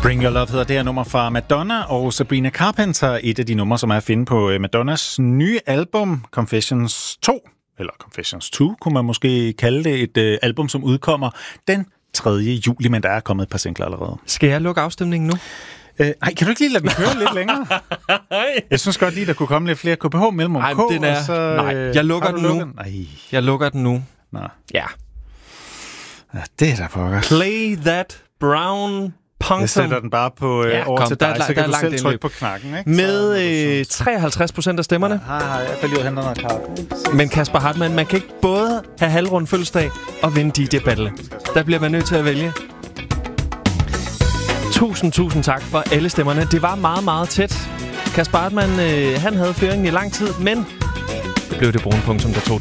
Bring Your Love hedder det her nummer fra Madonna og Sabrina Carpenter. Et af de numre, som er at finde på Madonnas nye album, Confessions 2. Eller Confessions 2, kunne man måske kalde det. Et album, som udkommer den 3. juli, men der er kommet et par singler allerede. Skal jeg lukke afstemningen nu? Nej, kan du ikke lige lade vi køre lidt længere? Jeg synes godt lige, der kunne komme lidt flere KPH mellem K. Den er... Så, nej, jeg lukker den nu. Nej. Jeg lukker den nu. Nå. Ja. Ja, det er da pokker. Play that brown punktum. Jeg sætter den bare på over til dig, så kan du selv trykke på knakken. Ikke? Med 53% af stemmerne. Jeg kan lige hente noget kaffe. Men Kasper Hartmann, man kan ikke både have halvrund fødselsdag og vinde DJ-battle. Der bliver man nødt til at vælge. Tusind tak for alle stemmerne. Det var meget, meget tæt. Kasper Hartmann, han havde føringen i lang tid, men det blev det brune punktum, der tog